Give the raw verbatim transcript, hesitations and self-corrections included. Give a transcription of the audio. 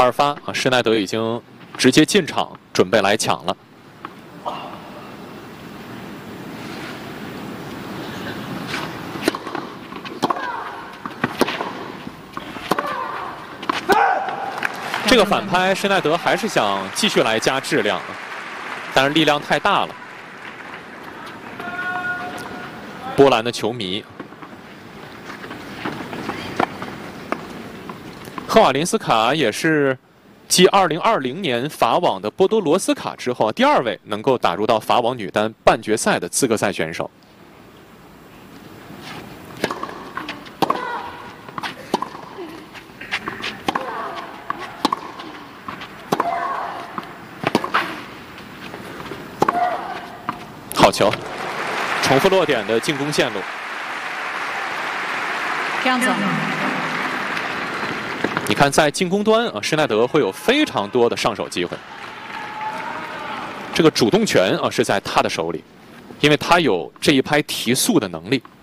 二发啊，施耐德已经直接进场，准备来抢了。这个反拍，施耐德还是想继续来加质量，但是力量太大了。波兰的球迷。 赫瓦林斯卡也是继二零二零年法网的波多罗斯卡之后，第二位能够打入到法网女单半决赛的资格赛选手。好球，重复落点的进攻线路。 这样子。 你看，在进攻端啊，施耐德会有非常多的上手机会。这个主动权啊是在他的手里，因为他有这一拍提速的能力。